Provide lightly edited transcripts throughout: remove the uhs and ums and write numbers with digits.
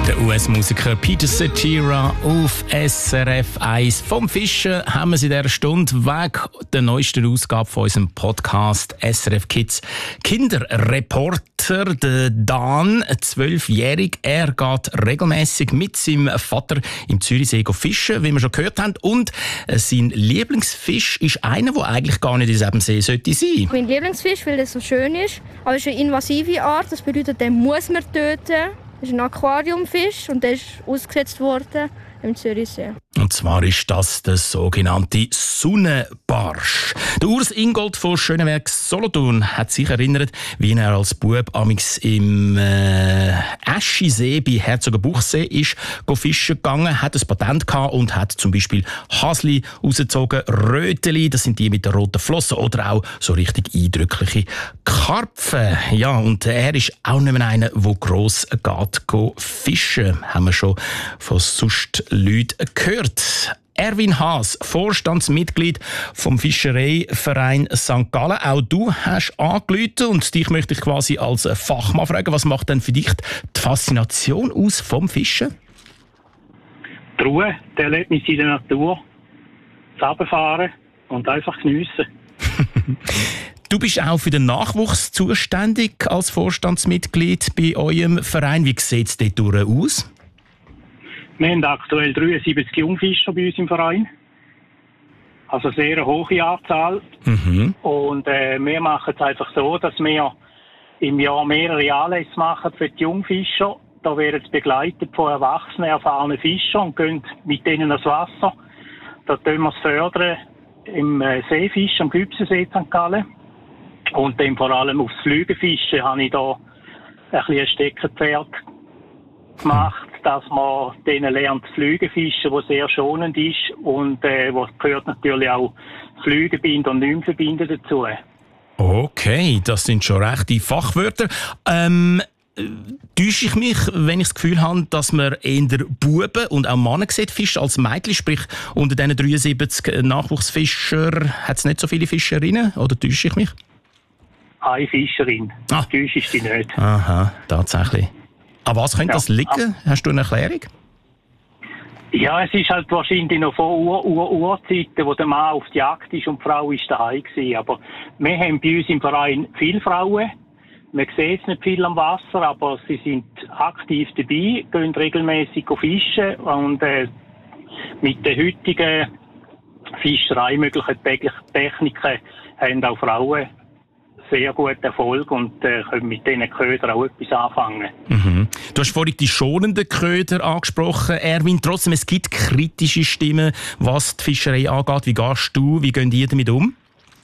Der US-Musiker Peter Cetera auf SRF 1. Vom Fischen haben wir in dieser Stunde wegen der neuesten Ausgabe von unserem Podcast SRF Kids Kinderreporter. Der Dan, 12-jährig, er geht regelmäßig mit seinem Vater im Zürichsee fischen, wie wir schon gehört haben. Und sein Lieblingsfisch ist einer, der eigentlich gar nicht in diesem See sollte sein. Mein Lieblingsfisch, weil er so schön ist, aber es ist eine invasive Art. Das bedeutet, den muss man töten. Das ist ein Aquariumfisch und der ist ausgesetzt worden im Zürichsee. Und zwar ist das der sogenannte Sonnenbarsch. Der Urs Ingold von Schöneberg Solothurn hat sich erinnert, wie er als Bub amigs im Eschisee bei Herzogenbuchsee ist fischen gegangen, hat ein Patent gehabt und hat zum Beispiel Hasli rausgezogen, Röteli, das sind die mit den roten Flossen, oder auch so richtig eindrückliche Karpfen. Ja, und er ist auch nicht mehr einer, der gross geht fischen. Haben wir schon von sonst Leuten gehört. Erwin Haas, Vorstandsmitglied vom Fischereiverein St. Gallen. Auch du hast angerufen und dich möchte ich quasi als Fachmann fragen, was macht denn für dich die Faszination aus vom Fischen? Die Ruhe, der lässt mich in der Natur runterfahren und einfach geniessen. Du bist auch für den Nachwuchs zuständig als Vorstandsmitglied bei eurem Verein. Wie sieht es dort aus? Wir haben aktuell 73 Jungfischer bei uns im Verein. Also eine sehr hohe Anzahl. Und wir machen es einfach so, dass wir im Jahr mehrere Anlässe machen für die Jungfischer. Da werden sie begleitet von erwachsenen, erfahrenen Fischern und gehen mit denen ans Wasser. Da tun wir es fördern im Seefisch am Gübsensee St. Gallen. Und dann vor allem aufs Flügelfischen habe ich da ein Steckenpferd gemacht, dass man denen lernt Flüge fischen, was sehr schonend ist und was gehört natürlich auch Flügebinden und Nymphenbinden dazu. Okay, das sind schon rechte Fachwörter. Täusche ich mich, wenn ich das Gefühl habe, dass man eher Buben und auch Männer sieht, Fisch als Mädchen, sprich unter diesen 73 Nachwuchsfischern hat es nicht so viele Fischerinnen, oder täusche ich mich? Eine Fischerin, täusche ich dich nicht. Aha, tatsächlich. An was könnte das liegen? Hast du eine Erklärung? Ja, es ist halt wahrscheinlich noch von Urzeiten, wo der Mann auf die Jagd ist und die Frau ist daheim gewesen. Aber wir haben bei uns im Verein viele Frauen. Man sieht es nicht viel am Wasser, aber sie sind aktiv dabei, gehen regelmäßig fischen und mit den heutigen Fischereimöglichen Techniken haben auch Frauen sehr guten Erfolg und können mit diesen Ködern auch etwas anfangen. Du hast vorhin die schonenden Köder angesprochen, Erwin. Trotzdem, es gibt kritische Stimmen, was die Fischerei angeht. Wie gehst du, wie gehen die damit um?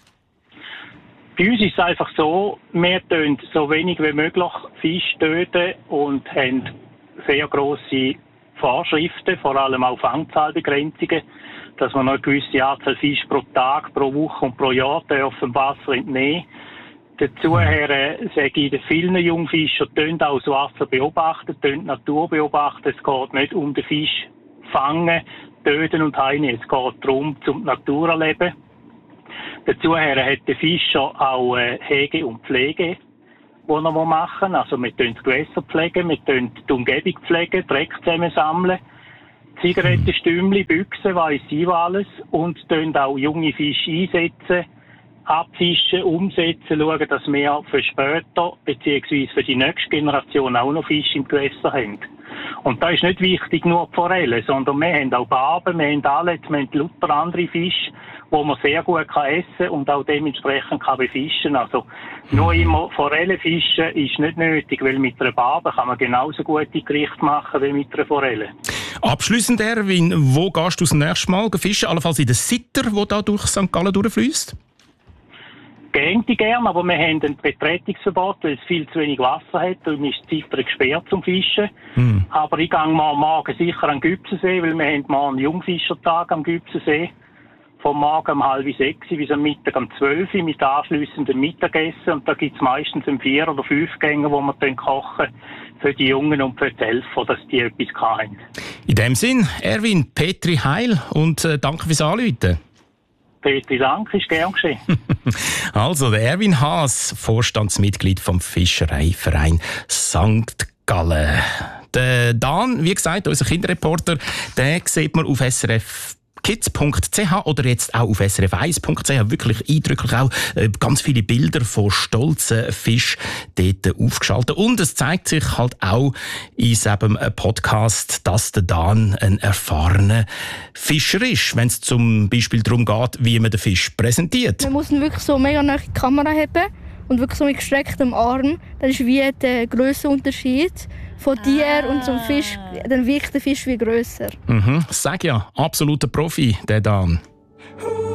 Bei uns ist es einfach so, wir töten so wenig wie möglich Fisch töten und haben sehr grosse Vorschriften, vor allem auch Fangzahlbegrenzungen, dass man noch eine gewisse Anzahl Fisch pro Tag, pro Woche und pro Jahr dürfen Wasser entnehmen. Dazu sage ich, dass viele Jungfischer auch das Wasser beobachten, die Natur beobachten. Es geht nicht um den Fisch fangen, töten und heimnehmen. Es geht darum, zum Natur erleben. Dazu hat der Fischer auch Hege und Pflege, die er machen. Also wir pflegen das Gewässer pflegen, wir pflegen die Umgebung pflegen, Dreck zusammensammeln, Zigarettenstümmli, Büchsen, weiss ich alles und auch junge Fische einsetzen, abfischen, umsetzen, schauen, dass wir für später bzw. für die nächste Generation auch noch Fische im Gewässer haben. Und da ist nicht wichtig nur die Forelle, sondern wir haben auch Barben, wir haben alles, wir haben lauter andere Fische, die man sehr gut essen kann und auch dementsprechend kann befischen. Also nur immer Forelle fischen ist nicht nötig, weil mit einer Barbe kann man genauso gute Gerichte machen wie mit einer Forelle. Abschliessend, Erwin, wo gehst du das nächste Mal fischen? Allenfalls in den Sitter, der da durch St. Gallen durchfließt? Gähnte gern, aber wir haben ein Betretungsverbot, weil es viel zu wenig Wasser hat. Darum ist die Sitter gesperrt zum Fischen. Aber ich gehe morgen sicher an den Gübsensee, weil wir haben morgen einen Jungfischertag am Gübsensee. Vom Morgen um 5:30 bis am Mittag um 12 Uhr mit anschliessendem Mittagessen. Und da gibt es meistens 4 oder 5 Gänge, wo wir dann kochen für die Jungen und für die Helfer, dass die etwas haben. In dem Sinn, Erwin, Petri Heil und danke fürs Anrufen. Petri, danke, ist gern geschehen. Also, der Erwin Haas, Vorstandsmitglied vom Fischereiverein St. Gallen. Der Dan, wie gesagt, unser Kinderreporter, den sieht man auf SRF kids.ch oder jetzt auch auf srf1.ch. Wirklich eindrücklich auch ganz viele Bilder von stolzen Fischen dort aufgeschaltet. Und es zeigt sich halt auch in diesem Podcast, dass der Dan ein erfahrener Fischer ist, wenn es zum Beispiel darum geht, wie man den Fisch präsentiert. Man muss ihn wirklich so mega nahe in die Kamera haben und wirklich so mit gestrecktem Arm. Dann ist wie der Grössenunterschied von dir und zum Fisch, dann wirkt der Fisch wie grösser. Sag ja, absoluter Profi, der Dan.